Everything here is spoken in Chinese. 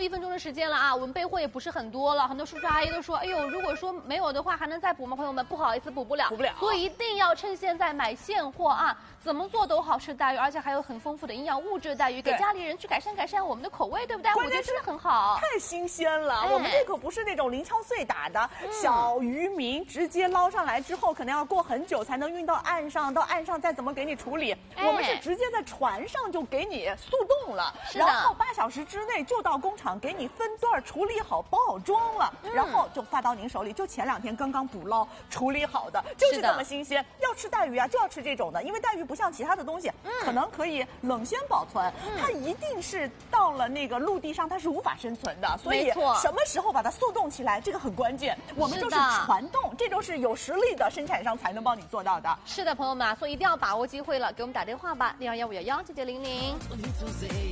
1分钟的时间了啊，我们备货也不是很多了，很多叔叔阿姨都说，哎呦，如果说没有的话还能再补吗？朋友们，不好意思，补不了，所以一定要趁现在买现货啊，怎么做都好吃带鱼，而且还有很丰富的营养物质带鱼，给家里人去改善我们的口味，对不对？我觉得真的很好， 太新鲜了。我们这可不是那种零敲碎打的小渔民，直接捞上来之后，可能要过很久才能运到岸上，到岸上再怎么给你处理。我们是直接在船上就给你速冻了，然后8小时之内就到工厂给你分段处理好，包好装了，然后就发到您手里。就前2天刚刚捕捞处理好的，就是这么新鲜。要吃带鱼啊，就要吃这种的，因为带鱼不像其他的东西，可能可以冷鲜保存，它一定是到了那个陆地上它是无法生存的，所以什么时候把它速冻起来，这个很关键。我们就是传动，这都是有实力的生产商才能帮你做到的。 是的，朋友们，所以一定要把握机会了，给我们打电话吧，0215119900。